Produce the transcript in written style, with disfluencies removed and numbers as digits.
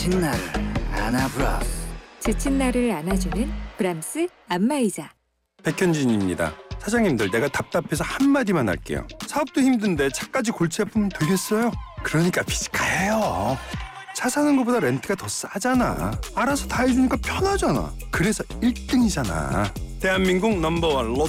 지친 나를 안아브라스. 지친 나를 안아주는 브람스 안마의자. 백현진입니다. 사장님들, 내가 답답해서 한마디만 할게요. 사업도 힘든데 차까지 골치 아프면 되겠어요? 그러니까 비즈카예요. 차 사는 것보다 렌트가 더 싸잖아. 알아서 다 해주니까 편하잖아. 그래서 1등이잖아. 대한민국 넘버원